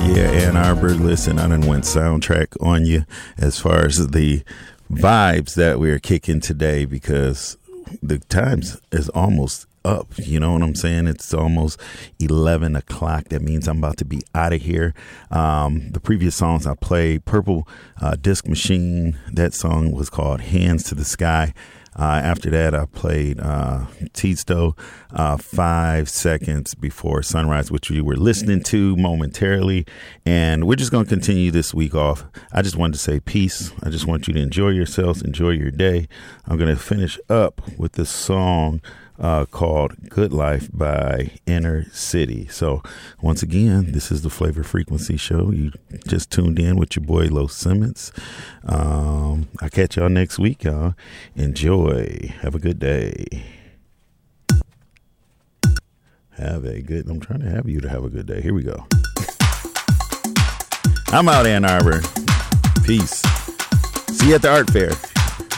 Yeah, Ann Arbor. Listen, I done went soundtrack on you as far as the vibes that we're kicking today, because the times is almost up. You know what I'm saying? It's almost 11 o'clock. That means I'm about to be out of here. The previous songs I played, Purple Disc Machine, that song was called Hands to the Sky. After that, I played Tisto, 5 Seconds Before Sunrise, which we were listening to momentarily. And we're just going to continue this week off. I just wanted to say peace. I just want you to enjoy yourselves, enjoy your day. I'm going to finish up with this song called Good Life by Inner City. So once again, this is the Flavor Frequency Show. You just tuned in with your boy Lo Simmons. I'll catch y'all next week, y'all. Enjoy. Have a good day. I'm trying to have you to have a good day. Here we go. I'm out, Ann Arbor. Peace. See you at the art fair.